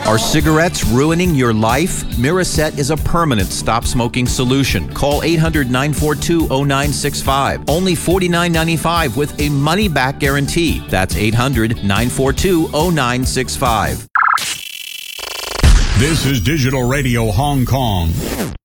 Are cigarettes ruining your life? Miraset is a permanent stop-smoking solution. Call 800-942-0965. Only $49.95 with a money-back guarantee. That's 800-942-0965. This is Digital Radio Hong Kong.